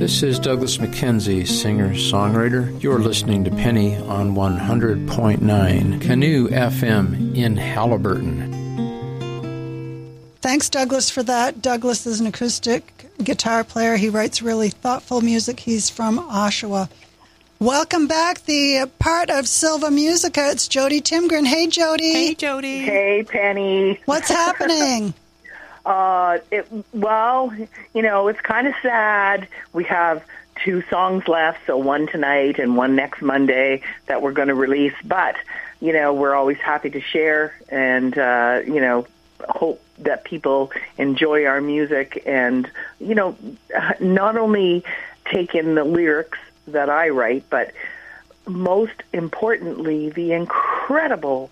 This is Douglas McKenzie, singer-songwriter. You're listening to Penny on 100.9 Canoe FM in Halliburton. Thanks, Douglas, for that. Douglas is an acoustic guitar player. He writes really thoughtful music. He's from Oshawa. Welcome back, the part of Silva Musica. It's Jody Timgren. Hey, Jody. Hey, Jody. Hey, Penny. What's happening? Well, you know, it's kind of sad. We have 2 songs left, so one tonight and one next Monday that we're going to release. But, you know, we're always happy to share and, you know, hope that people enjoy our music and, you know, not only take in the lyrics that I write, but most importantly, the incredible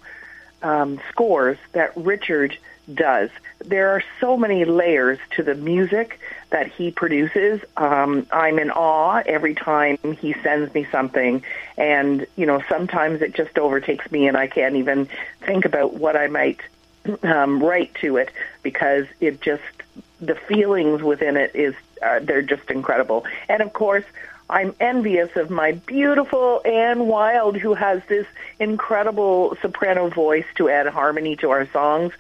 scores that Richard does. There are so many layers to the music that he produces. I'm in awe every time he sends me something, and you know, sometimes it just overtakes me and I can't even think about what I might write to it, because it just, the feelings within it is they're just incredible. And of course, I'm envious of my beautiful Anne Wilde, who has this incredible soprano voice to add harmony to our songs.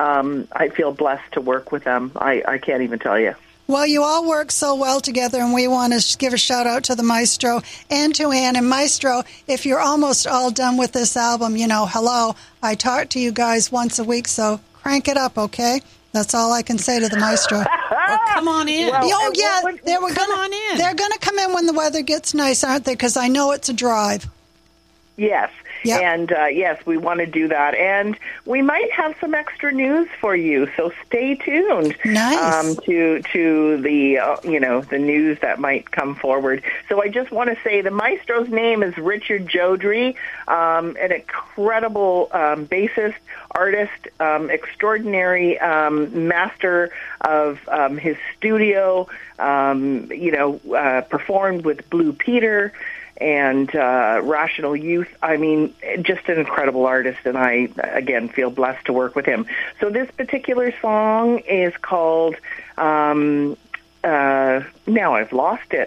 I feel blessed to work with them. I can't even tell you. Well, you all work so well together, and we want to give a shout-out to the maestro and to Anne. And maestro, if you're almost all done with this album, you know, hello, I talk to you guys once a week, so crank it up, okay? That's all I can say to the maestro. Well, come on in. Well, they're going to come in when the weather gets nice, aren't they? Because I know it's a drive. Yes. Yep. And yes, we want to do that. And we might have some extra news for you, so stay tuned. Nice. To the, you know, the news that might come forward. So I just want to say the maestro's name is Richard Jodrey, an incredible bassist, artist, extraordinary master of his studio, you know, performed with Blue Peter and Rational Youth. I mean, just an incredible artist, and I, again, feel blessed to work with him. So this particular song is called, now I've lost it.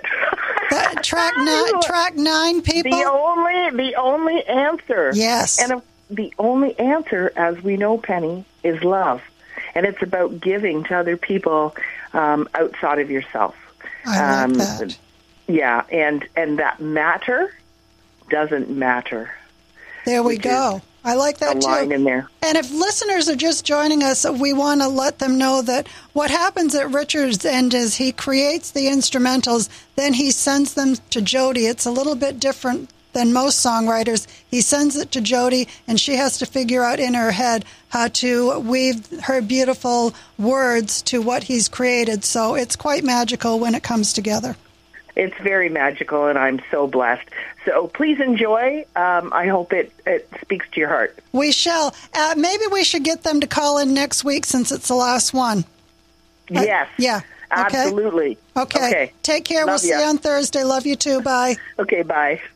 Track 9, people? The only answer. Yes. And the only answer, as we know, Penny, is love. And it's about giving to other people outside of yourself. I like that. Yeah, and that matter doesn't matter. There we go. I like that too. Line in there. And if listeners are just joining us, we want to let them know that what happens at Richard's end is he creates the instrumentals, then he sends them to Jody. It's a little bit different than most songwriters. He sends it to Jody, and she has to figure out in her head how to weave her beautiful words to what he's created. So it's quite magical when it comes together. It's very magical, and I'm so blessed. So please enjoy. I hope it speaks to your heart. We shall. Maybe we should get them to call in next week since it's the last one. Yes. Yeah. Okay. Absolutely. Okay. Take care. We'll see you on Thursday. Love you too. Bye. Okay, bye.